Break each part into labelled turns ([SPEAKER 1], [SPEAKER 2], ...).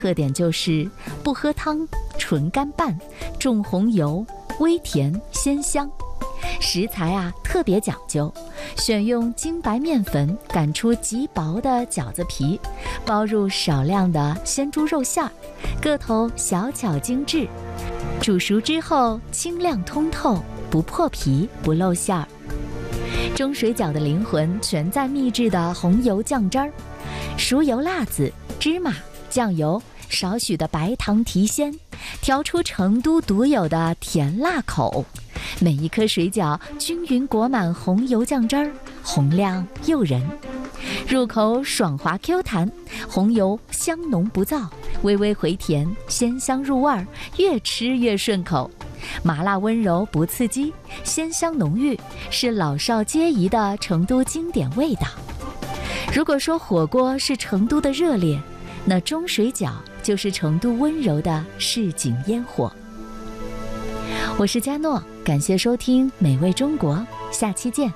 [SPEAKER 1] 特点就是不喝汤，纯干拌，重红油，微甜鲜香。食材特别讲究，选用精白面粉擀出极薄的饺子皮，包入少量的鲜猪肉馅儿，个头小巧精致。煮熟之后清亮通透，不破皮不漏馅儿。中水饺的灵魂全在秘制的红油酱汁儿，熟油辣子、芝麻、酱油，少许的白糖提鲜，调出成都独有的甜辣口。每一颗水饺均匀裹满红油酱汁儿，红亮诱人，入口爽滑 Q 弹，红油香浓不燥，微微回甜，鲜香入味儿，越吃越顺口。麻辣温柔不刺激，鲜香浓郁，是老少皆宜的成都经典味道。如果说火锅是成都的热烈，那中水饺就是成都温柔的市井烟火。我是佳诺，感谢收听《美味中国》，下期见。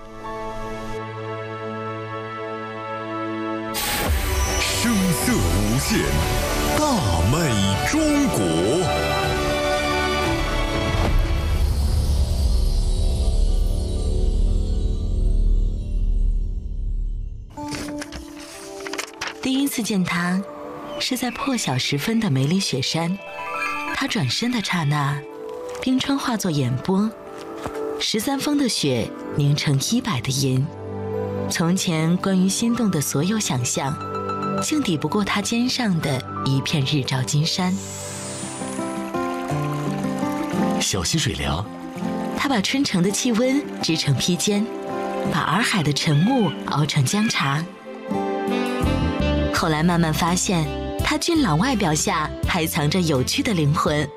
[SPEAKER 2] 声色无限，大美中国。
[SPEAKER 3] 第一次见他，是在破晓时分的梅里雪山。他转身的刹那，冰川化作眼波，13峰的雪凝成100的银。从前关于心动的所有想象，竟抵不过他肩上的一片日照金山。
[SPEAKER 4] 小溪水凉，
[SPEAKER 3] 他把春城的气温织成披肩，把洱海的沉木熬成姜茶。后来慢慢发现，他俊朗外表下还藏着有趣的灵魂。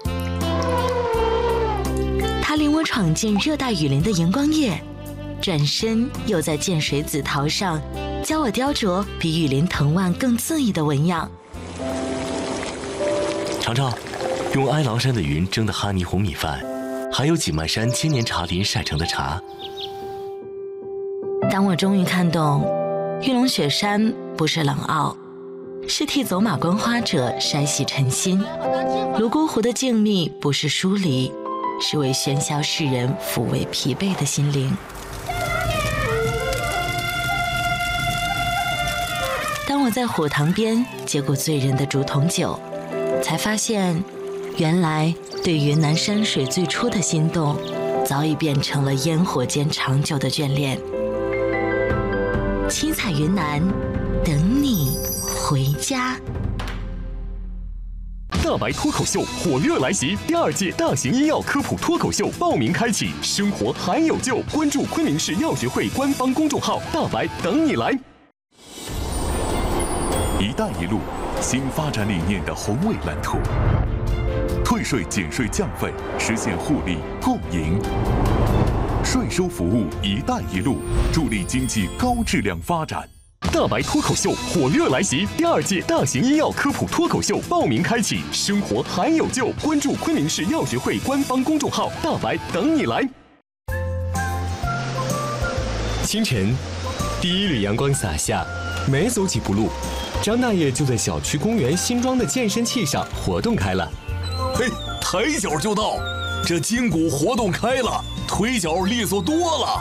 [SPEAKER 3] 他领我闯进热带雨林的荧光夜，转身又在涧水紫桃上教我雕琢比雨林藤蔓更恣意的纹样。
[SPEAKER 4] 尝尝用哀牢山的云蒸的哈尼红米饭，还有锦漫山千年茶林晒成的茶。
[SPEAKER 3] 当我终于看懂，玉龙雪山不是冷傲，是替走马观花者筛洗尘心；泸沽湖的静谧不是疏离，是为喧嚣世人抚慰疲惫的心灵。当我在火塘边接过醉人的竹筒酒，才发现，原来对云南山水最初的心动，早已变成了烟火间长久的眷恋。七彩云南，等你回家。
[SPEAKER 5] 大白脱口秀火热来袭，第2届大型医药科普脱口秀报名开启，生活还有救！关注昆明市药学会官方公众号，大白等你来。
[SPEAKER 2] 一带一路新发展理念的宏伟蓝图，退税减税降费，实现互利共赢。税收服务一带一路，助力经济高质量发展。
[SPEAKER 5] 大白脱口秀火热来袭，第2届大型医药科普脱口秀报名开启，生活还有救！关注昆明市药学会官方公众号，大白等你来。
[SPEAKER 6] 清晨，第一缕阳光洒下，没走几步路，张大爷就在小区公园新装的健身器上活动开了。
[SPEAKER 7] 嘿，抬脚就到，这筋骨活动开了，腿脚利索多了。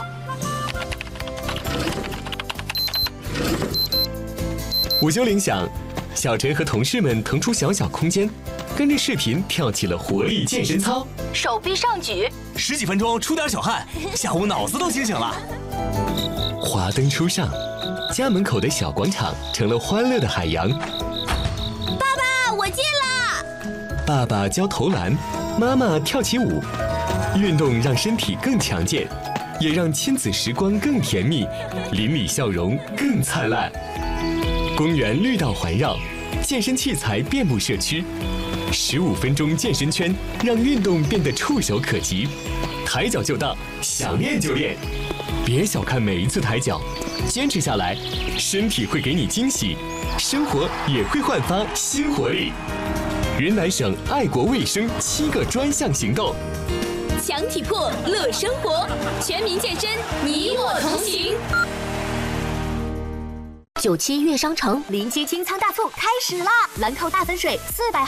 [SPEAKER 6] 午休铃响，小陈和同事们腾出小小空间，跟着视频跳起了活力健身操。
[SPEAKER 8] 手臂上举
[SPEAKER 7] ，10几分钟出点小汗，下午脑子都清醒了。
[SPEAKER 6] 华灯初上，家门口的小广场成了欢乐的海洋。
[SPEAKER 8] 爸爸，我进了。
[SPEAKER 6] 爸爸教投篮，妈妈跳起舞。运动让身体更强健，也让亲子时光更甜蜜，邻里笑容更灿烂。公园绿道环绕，健身器材遍布社区。15分钟健身圈，让运动变得触手可及。抬脚就到，想练就练。别小看每一次抬脚，坚持下来，身体会给你惊喜，生活也会焕发新活力。云南省爱国卫生7个专项行动，
[SPEAKER 8] 强体魄乐生活，全民健身，你我同行。
[SPEAKER 9] 97悦商城临期清仓大促开始啦！兰蔻大粉水400